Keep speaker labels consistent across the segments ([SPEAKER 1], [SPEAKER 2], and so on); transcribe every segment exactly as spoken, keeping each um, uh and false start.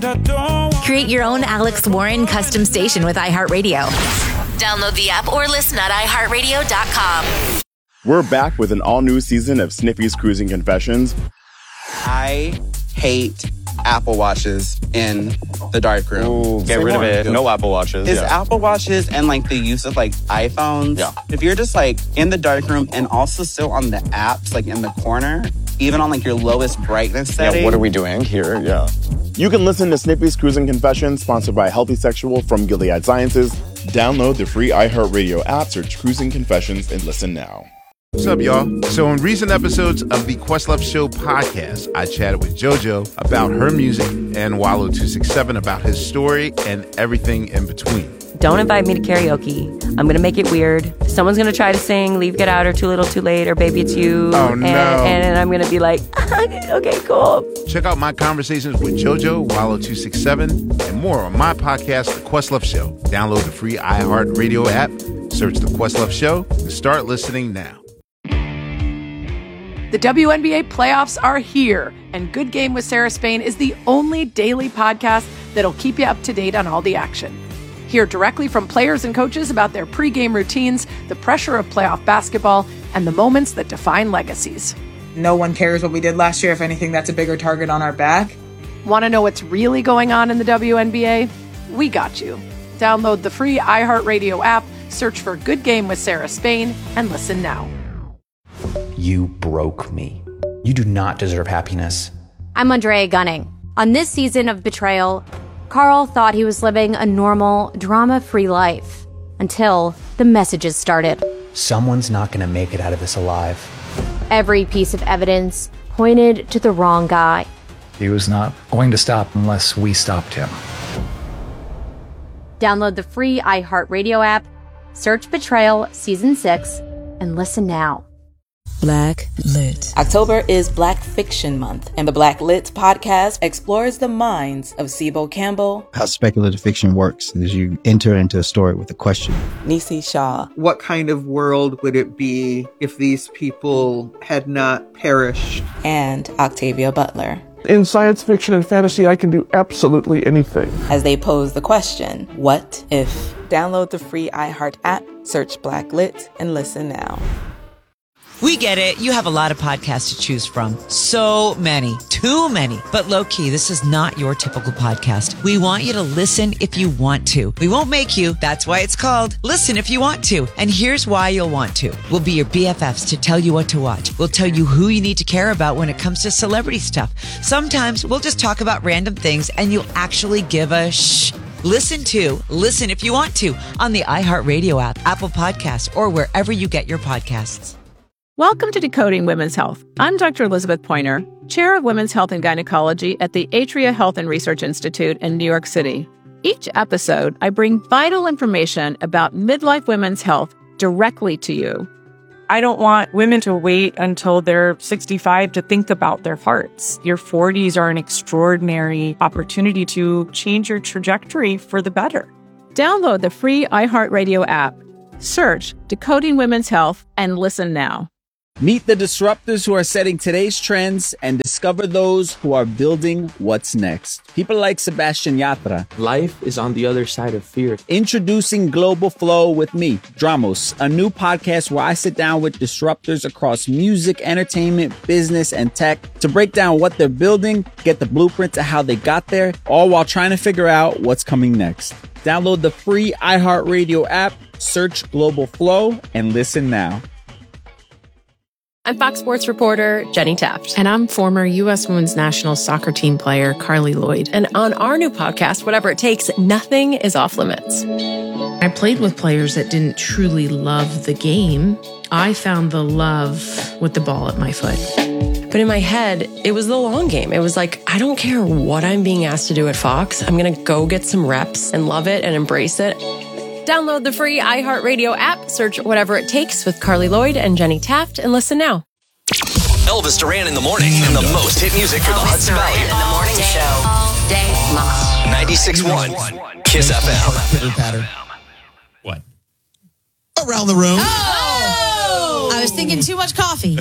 [SPEAKER 1] Create your own Alex Warren custom station with iHeartRadio. Download the app or listen at i heart radio dot com.
[SPEAKER 2] We're back with an all-new season of Snippy's Cruising Confessions.
[SPEAKER 3] I hate Apple Watches in the darkroom.
[SPEAKER 4] Ooh, get rid of it. No Apple Watches.
[SPEAKER 3] Is
[SPEAKER 4] yeah.
[SPEAKER 3] Apple Watches and like the use of like iPhones.
[SPEAKER 4] Yeah.
[SPEAKER 3] If you're just like in the darkroom and also still on the apps, like in the corner, even on like your lowest brightness setting.
[SPEAKER 4] Yeah, what are we doing here? Yeah.
[SPEAKER 2] You can listen to Snippy's Cruising Confessions, sponsored by Healthy Sexual from Gilead Sciences. Download the free iHeartRadio app, search Cruising Confessions, and listen now.
[SPEAKER 5] What's up, y'all? So in recent episodes of the Questlove Show podcast, I chatted with JoJo about her music and Wallow two six seven about his story and everything in between.
[SPEAKER 6] Don't invite me to karaoke. I'm going to make it weird. Someone's going to try to sing Leave, Get Out, or Too Little, Too Late, or Baby It's You.
[SPEAKER 5] Oh, no.
[SPEAKER 6] And, and I'm going to be like, okay, cool.
[SPEAKER 5] Check out my conversations with JoJo, Wallow two six seven, and more on my podcast, The Questlove Show. Download the free iHeartRadio app, search The Questlove Show, and start listening now.
[SPEAKER 7] The W N B A playoffs are here, and Good Game with Sarah Spain is the only daily podcast that'll keep you up to date on all the action. Hear directly from players and coaches about their pregame routines, the pressure of playoff basketball, and the moments that define legacies.
[SPEAKER 8] No one cares what we did last year. If anything, that's a bigger target on our back.
[SPEAKER 7] Want to know what's really going on in the W N B A? We got you. Download the free iHeartRadio app, search for Good Game with Sarah Spain, and listen now.
[SPEAKER 9] You broke me. You do not deserve happiness.
[SPEAKER 10] I'm Andrea Gunning. On this season of Betrayal, Carl thought he was living a normal, drama-free life until the messages started.
[SPEAKER 9] Someone's not going to make it out of this alive.
[SPEAKER 10] Every piece of evidence pointed to the wrong guy.
[SPEAKER 11] He was not going to stop unless we stopped him.
[SPEAKER 10] Download the free iHeartRadio app, search Betrayal Season six, and listen now.
[SPEAKER 12] Black Lit. October is Black Fiction Month, and the Black Lit podcast explores the minds of Sibo Campbell.
[SPEAKER 13] How speculative fiction works is you enter into a story with a question.
[SPEAKER 12] Nisi Shaw.
[SPEAKER 14] What kind of world would it be if these people had not perished?
[SPEAKER 12] And Octavia Butler.
[SPEAKER 15] In science fiction and fantasy, I can do absolutely anything.
[SPEAKER 12] As they pose the question, what if? Download the free iHeart app, search Black Lit, and listen now.
[SPEAKER 16] We get it. You have a lot of podcasts to choose from. So many. Too many. But low-key, this is not your typical podcast. We want you to listen if you want to. We won't make you. That's why it's called Listen If You Want To. And here's why you'll want to. We'll be your B F Fs to tell you what to watch. We'll tell you who you need to care about when it comes to celebrity stuff. Sometimes we'll just talk about random things and you'll actually give a shh. Listen to Listen If You Want To on the iHeartRadio app, Apple Podcasts, or wherever you get your podcasts.
[SPEAKER 7] Welcome to Decoding Women's Health. I'm Doctor Elizabeth Pointer, Chair of Women's Health and Gynecology at the Atria Health and Research Institute in New York City. Each episode, I bring vital information about midlife women's health directly to you.
[SPEAKER 17] I don't want women to wait until they're sixty-five to think about their hearts. Your forties are an extraordinary opportunity to change your trajectory for the better.
[SPEAKER 7] Download the free iHeartRadio app, search Decoding Women's Health, and listen now.
[SPEAKER 18] Meet the disruptors who are setting today's trends and discover those who are building what's next. People like Sebastian Yatra.
[SPEAKER 19] Life is on the other side of fear.
[SPEAKER 18] Introducing Global Flow with me, Dramos, a new podcast where I sit down with disruptors across music, entertainment, business, and tech to break down what they're building, get the blueprint to how they got there, all while trying to figure out what's coming next. Download the free iHeartRadio app, search Global Flow, and listen now.
[SPEAKER 20] I'm Fox Sports reporter Jenny Taft.
[SPEAKER 21] And I'm former U S Women's National Soccer Team player Carly Lloyd.
[SPEAKER 20] And on our new podcast, Whatever It Takes, nothing is off limits.
[SPEAKER 21] I played with players that didn't truly love the game. I found the love with the ball at my foot.
[SPEAKER 20] But in my head, it was the long game. It was like, I don't care what I'm being asked to do at Fox. I'm going to go get some reps and love it and embrace it. Download the free iHeartRadio app, search Whatever It Takes with Carly Lloyd and Jenny Taft, and listen now.
[SPEAKER 22] Elvis Duran in the morning and the most hit music for the Hudson Valley.
[SPEAKER 1] In the morning show. All day long.
[SPEAKER 22] ninety-six point one Kiss F M.
[SPEAKER 23] Pitter patter. What? Around the room.
[SPEAKER 1] Oh!
[SPEAKER 23] I
[SPEAKER 3] I was thinking too much coffee.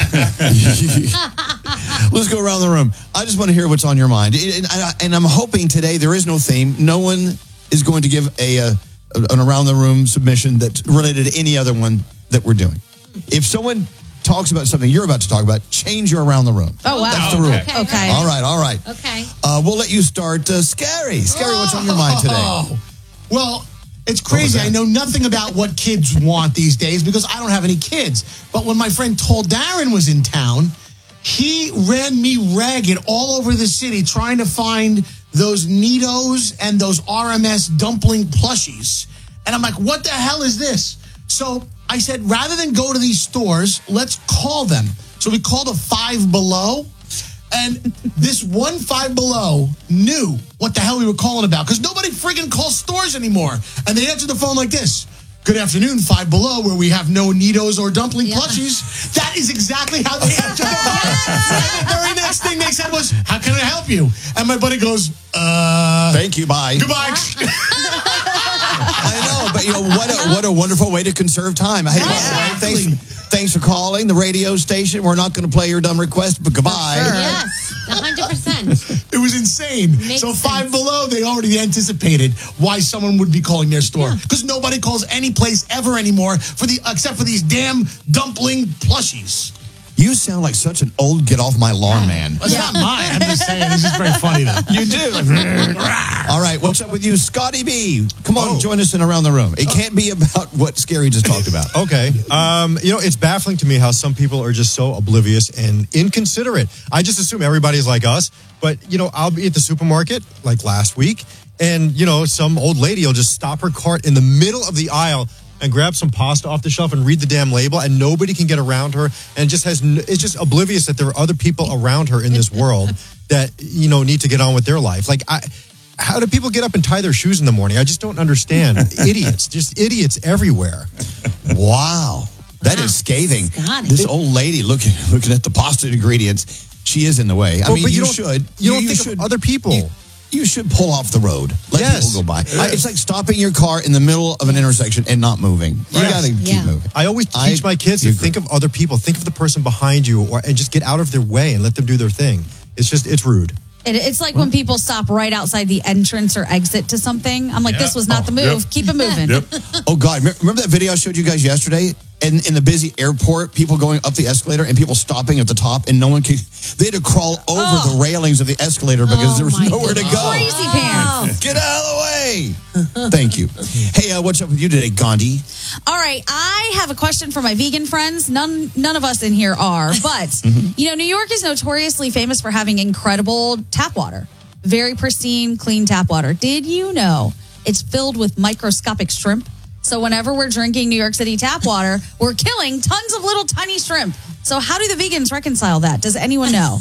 [SPEAKER 4] Let's go around the room. I just want to hear what's on your mind. And, and, and I'm hoping today there is no theme. No one is going to give a, a an around the room submission that's related to any other one that we're doing. If someone talks about something you're about to talk about, change your around the room.
[SPEAKER 3] Oh, wow.
[SPEAKER 4] That's the rule.
[SPEAKER 3] Okay. okay.
[SPEAKER 4] All right, all right.
[SPEAKER 3] Okay.
[SPEAKER 4] Uh, we'll let you start. Uh, Scary. Scary, what's on your mind today?
[SPEAKER 23] Oh, well, it's crazy. I know nothing about what kids want these days because I don't have any kids. But when my friend Tall Darren was in town, he ran me ragged all over the city trying to find those Neatos and those R M S dumpling plushies. And I'm like, what the hell is this? So I said, rather than go to these stores, let's call them. So we called a Five Below. And this one Five Below knew what the hell we were calling about because nobody friggin' calls stores anymore. And they answered the phone like this. Good afternoon, Five Below, where we have no Neatos or dumpling yeah. plushies. That is exactly how they answered the phone. And the very next thing they said was, how can I help you? And my buddy goes, uh...
[SPEAKER 4] Thank you, bye.
[SPEAKER 23] Goodbye.
[SPEAKER 4] I know, but you know, what a, what a wonderful way to conserve time. Hey, exactly. thanks, thanks for calling the radio station. We're not going to play your dumb request, but goodbye.
[SPEAKER 3] Sure. Yes, one hundred percent.
[SPEAKER 23] It was insane.
[SPEAKER 3] Makes
[SPEAKER 23] so Five
[SPEAKER 3] sense.
[SPEAKER 23] Below, they already anticipated why someone would be calling their store. Because yeah. nobody calls any place ever anymore for the except for these damn dumpling plushies.
[SPEAKER 4] You sound like such an old get off my lawn man.
[SPEAKER 23] It's yeah. not mine. I'm just saying. It's just very funny, though.
[SPEAKER 4] You do. All right. What's up with you, Scotty B? Come on, oh. join us in Around the Room. It can't be about what Scary just talked about.
[SPEAKER 24] Okay. Um, you know, it's baffling to me how some people are just so oblivious and inconsiderate. I just assume everybody's like us. But, you know, I'll be at the supermarket like last week. And, you know, some old lady will just stop her cart in the middle of the aisle and grab some pasta off the shelf and read the damn label, and nobody can get around her, and just has it's just oblivious that there are other people around her in this world that, you know, need to get on with their life. Like, I, how do people get up and tie their shoes in the morning? I just don't understand. Idiots, just idiots everywhere.
[SPEAKER 4] Wow, that wow. is scathing.
[SPEAKER 3] Scotty.
[SPEAKER 4] This old lady looking looking at the pasta ingredients, she is in the way. I
[SPEAKER 24] well,
[SPEAKER 4] mean,
[SPEAKER 24] but you,
[SPEAKER 4] you
[SPEAKER 24] don't,
[SPEAKER 4] should.
[SPEAKER 24] You, you don't
[SPEAKER 4] you
[SPEAKER 24] think
[SPEAKER 4] should,
[SPEAKER 24] of other people.
[SPEAKER 4] You, You should pull off the road. Let
[SPEAKER 24] yes.
[SPEAKER 4] people go by.
[SPEAKER 24] Yes.
[SPEAKER 4] It's like stopping your car in the middle of an intersection and not moving. You
[SPEAKER 24] yes.
[SPEAKER 4] got to keep
[SPEAKER 3] yeah.
[SPEAKER 4] moving.
[SPEAKER 24] I always teach I, my kids to think of other people. Think of the person behind you, or and just get out of their way and let them do their thing. It's just, it's rude.
[SPEAKER 3] It, it's like when people stop right outside the entrance or exit to something. I'm like,
[SPEAKER 24] yeah.
[SPEAKER 3] this was not
[SPEAKER 24] oh,
[SPEAKER 3] the move.
[SPEAKER 24] Yep.
[SPEAKER 3] Keep it moving.
[SPEAKER 24] Yep.
[SPEAKER 4] Oh, God. Remember that video I showed you guys yesterday? In, in the busy airport, people going up the escalator and people stopping at the top, and no one could. They had to crawl over
[SPEAKER 3] oh.
[SPEAKER 4] the railings of the escalator because
[SPEAKER 3] oh
[SPEAKER 4] there was nowhere
[SPEAKER 3] God.
[SPEAKER 4] to go.
[SPEAKER 3] Crazy pants.
[SPEAKER 4] Get out of the way. Thank you. Hey, uh, what's up with you today, Gandhi?
[SPEAKER 3] All right, I have a question for my vegan friends. None, none of us in here are, but mm-hmm. you know, New York is notoriously famous for having incredible tap water, very pristine, clean tap water. Did you know it's filled with microscopic shrimp? So whenever we're drinking New York City tap water, we're killing tons of little tiny shrimp. So how do the vegans reconcile that? Does anyone know?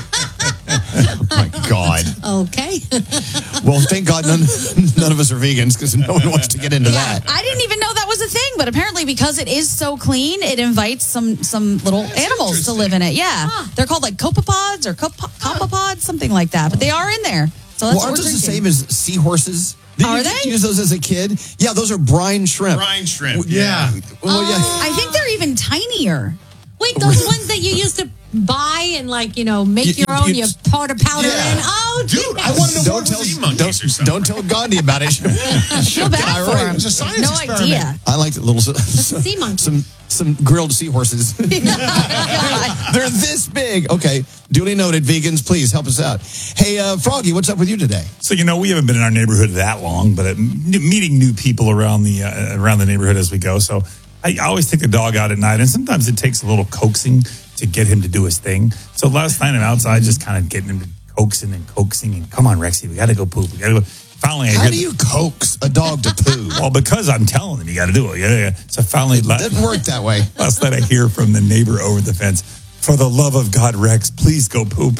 [SPEAKER 4] Oh, my God.
[SPEAKER 3] Okay.
[SPEAKER 4] Well, thank God none, none of us are vegans because no one wants to get into
[SPEAKER 3] yeah,
[SPEAKER 4] that.
[SPEAKER 3] I didn't even know that was a thing, but apparently because it is so clean, it invites some some little That's animals to live in it. Yeah. Huh. They're called like copepods or cop- copepods, something like that. But they are in there. So that's
[SPEAKER 4] well, aren't those the same as seahorses? Did
[SPEAKER 3] are
[SPEAKER 4] you
[SPEAKER 3] they?
[SPEAKER 4] use those as a kid? Yeah, those are brine shrimp.
[SPEAKER 25] Brine shrimp.
[SPEAKER 4] Yeah.
[SPEAKER 25] yeah.
[SPEAKER 4] Well, yeah.
[SPEAKER 3] Uh, I think they're even tinier.
[SPEAKER 26] Wait, those ones that you used to buy and like, you know, make you, your own, you, you powder powder
[SPEAKER 4] yeah.
[SPEAKER 26] in. Oh,
[SPEAKER 23] dude,
[SPEAKER 26] dude,
[SPEAKER 23] I want to know
[SPEAKER 4] don't
[SPEAKER 23] more
[SPEAKER 4] tell,
[SPEAKER 23] sea
[SPEAKER 4] monkeys or something. Don't tell Gandhi about it.
[SPEAKER 3] Feel bad for him.
[SPEAKER 23] It's a science
[SPEAKER 3] no
[SPEAKER 23] experiment.
[SPEAKER 3] idea.
[SPEAKER 4] I like the little
[SPEAKER 26] sea monkeys.
[SPEAKER 4] some some grilled seahorses. They're this big. Okay, duly noted. Vegans, please help us out. Hey, uh, Froggy, what's up with you today?
[SPEAKER 25] So you know we haven't been in our neighborhood that long, but meeting new people around the uh, around the neighborhood as we go. So I always take the dog out at night, and sometimes it takes a little coaxing to get him to do his thing. So last night I'm outside just kind of getting him to coaxing and coaxing and come on, Rexy, we got to go poop. We got to go. Finally, I
[SPEAKER 4] how do you coax a dog to poo?
[SPEAKER 25] Well, because I'm telling him you got to do it. Yeah, yeah. So finally,
[SPEAKER 4] it doesn't work that way.
[SPEAKER 25] Last night I hear from the neighbor over the fence. For the love of God, Rex, please go poop.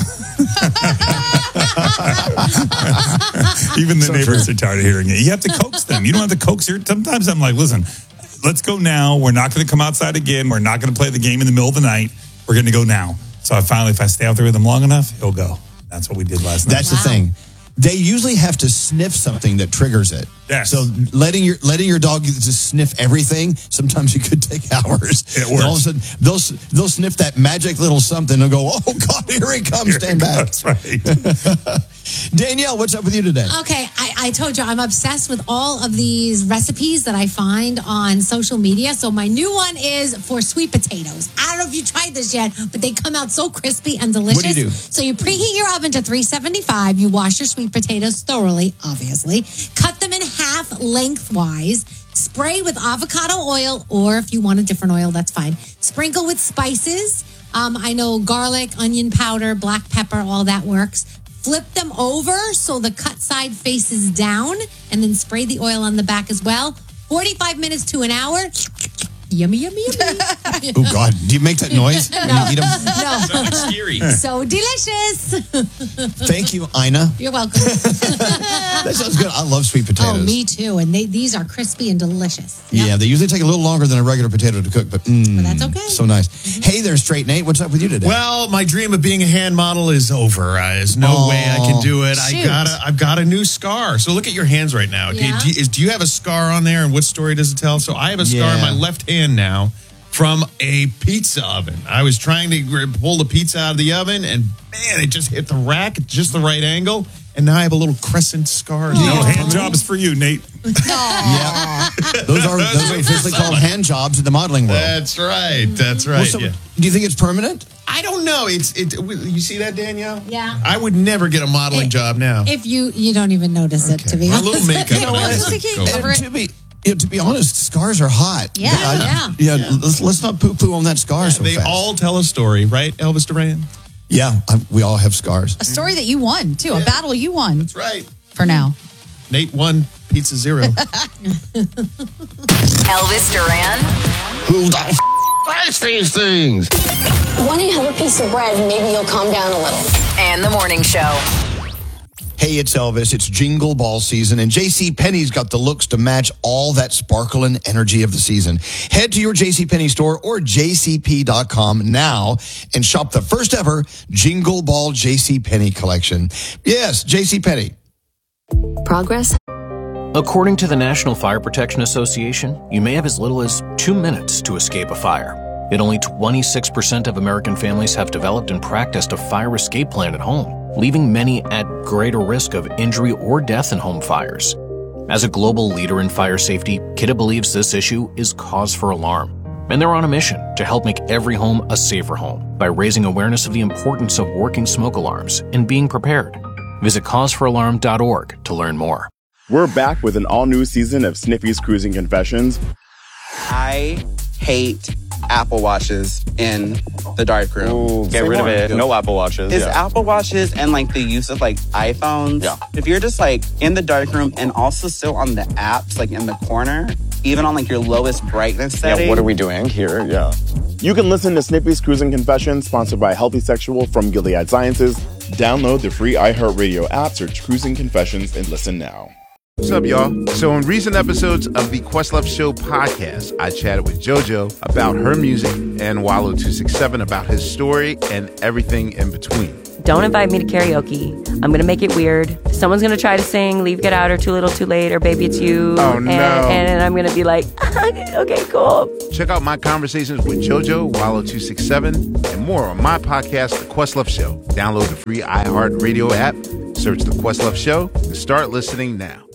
[SPEAKER 25] Even the so neighbors true. are tired of hearing it. You have to coax them. You don't have to coax your. Sometimes I'm like, listen, let's go now. We're not going to come outside again. We're not going to play the game in the middle of the night. We're going to go now. So I finally, if I stay out there with him long enough, he'll go. That's what we did last night.
[SPEAKER 4] That's wow. the thing. They usually have to sniff something that triggers it.
[SPEAKER 25] Yes.
[SPEAKER 4] So letting your letting your dog just sniff everything, sometimes it could take hours.
[SPEAKER 25] It
[SPEAKER 4] And all of
[SPEAKER 25] works.
[SPEAKER 4] a sudden, they'll, they'll sniff that magic little something and go, oh, God, here it comes. Stand back.
[SPEAKER 25] That's right.
[SPEAKER 4] Danielle, what's up with you today?
[SPEAKER 26] Okay, I, I told you I'm obsessed with all of these recipes that I find on social media. So my new one is for sweet potatoes. I don't know if you tried this yet, but they come out so crispy and delicious.
[SPEAKER 4] What do you do?
[SPEAKER 26] So you preheat your oven to three seventy-five. You wash your sweet potatoes thoroughly, obviously. Cut them in half lengthwise. Spray with avocado oil, or if you want a different oil, that's fine. Sprinkle with spices. Um, I know garlic, onion powder, black pepper, all that works. Flip them over so the cut side faces down, and then spray the oil on the back as well. forty-five minutes to an hour. Yummy, yummy, yummy.
[SPEAKER 4] Oh, God. Do you make that noise when you eat them?
[SPEAKER 26] No.
[SPEAKER 25] Scary.
[SPEAKER 26] So delicious.
[SPEAKER 4] Thank you, Ina.
[SPEAKER 26] You're welcome.
[SPEAKER 4] That sounds good. I love sweet potatoes.
[SPEAKER 26] Oh, me too. And they, these are crispy and delicious.
[SPEAKER 4] Yeah, they usually take a little longer than a regular potato to cook, but mm,
[SPEAKER 26] But that's okay.
[SPEAKER 4] so nice. Hey there, Straight Nate. What's up with you today?
[SPEAKER 2] Well, my dream of being a hand model is over. Uh, there's no
[SPEAKER 4] Oh,
[SPEAKER 2] way I can do it.
[SPEAKER 26] shoot.
[SPEAKER 2] I got a, I've got a new scar. So look at your hands right now. Do,
[SPEAKER 26] Yeah.
[SPEAKER 2] do, is, do you have a scar on there, and what story does it tell? So I have a scar
[SPEAKER 4] Yeah.
[SPEAKER 2] in my left hand now from a pizza oven. I was trying to gr- pull the pizza out of the oven, and man, it just hit the rack at just the right angle. And now I have a little crescent scar.
[SPEAKER 25] No hand jobs for you, Nate.
[SPEAKER 4] Yeah. Those are those are officially called hand jobs in the modeling world.
[SPEAKER 2] That's right. That's right.
[SPEAKER 4] Well, so,
[SPEAKER 2] yeah.
[SPEAKER 4] do you think it's permanent?
[SPEAKER 2] I don't know. It's it. You see that, Danielle?
[SPEAKER 26] Yeah.
[SPEAKER 2] I would never get a modeling job now.
[SPEAKER 26] If you you don't even notice it, to be
[SPEAKER 2] My
[SPEAKER 26] honest.
[SPEAKER 2] little makeup.
[SPEAKER 26] You know what? Just to keep
[SPEAKER 2] Go.
[SPEAKER 26] over it.
[SPEAKER 4] To be, you know, to be honest, scars are hot.
[SPEAKER 26] Yeah,
[SPEAKER 4] I- yeah. Let's, let's not poo-poo on that scar so
[SPEAKER 2] They
[SPEAKER 4] fast.
[SPEAKER 2] all tell a story, right, Elvis Duran?
[SPEAKER 4] yeah, I, we all have scars.
[SPEAKER 3] A story that you won, too. A battle you won.
[SPEAKER 2] That's right.
[SPEAKER 3] For now.
[SPEAKER 2] Nate won Pizza Zero.
[SPEAKER 1] Elvis Duran.
[SPEAKER 4] Who the f- writes these things?
[SPEAKER 5] Why don't you have a piece of bread and maybe you'll calm down a little?
[SPEAKER 1] And the morning show.
[SPEAKER 4] Hey, it's Elvis. It's Jingle Ball season, and JCPenney's got the looks to match all that sparkle and energy of the season. Head to your JCPenney store or J C P dot com now and shop the first ever Jingle Ball JCPenney collection. Yes, JCPenney.
[SPEAKER 6] Progress? According to the National Fire Protection Association, you may have as little as two minutes to escape a fire. Yet only twenty-six percent of American families have developed and practiced a fire escape plan at home, leaving many at greater risk of injury or death in home fires. As a global leader in fire safety, Kidde believes this issue is cause for alarm. And they're on a mission to help make every home a safer home by raising awareness of the importance of working smoke alarms and being prepared. Visit cause for alarm dot org to learn more.
[SPEAKER 8] We're back with an all-new season of Sniffy's Cruising Confessions.
[SPEAKER 9] I hate Apple Watches in the dark room.
[SPEAKER 8] Ooh, get rid of it. No Apple Watches.
[SPEAKER 9] It's
[SPEAKER 8] yeah.
[SPEAKER 9] Apple Watches and like the use of like iPhones.
[SPEAKER 8] Yeah.
[SPEAKER 9] If you're just like in the dark room and also still on the apps, like in the corner, even on like your lowest brightness setting.
[SPEAKER 8] Yeah, what are we doing here? Yeah. You can listen to Snippy's Cruising Confessions, sponsored by Healthy Sexual from Gilead Sciences. Download the free iHeartRadio app, search Cruising Confessions, and listen now.
[SPEAKER 11] What's up, y'all? So in recent episodes of the Questlove Show podcast, I chatted with JoJo about her music and Wallow two six seven about his story and everything in between.
[SPEAKER 27] Don't invite me to karaoke. I'm going to make it weird. Someone's going to try to sing Leave, Get Out, or Too Little, Too Late, or Baby It's You.
[SPEAKER 11] Oh,
[SPEAKER 27] and,
[SPEAKER 11] no.
[SPEAKER 27] And, and I'm going to be like, okay, cool.
[SPEAKER 11] Check out my conversations with JoJo, Wallow two six seven, and more on my podcast, The Questlove Show. Download the free iHeartRadio app, search The Questlove Show, and start listening now.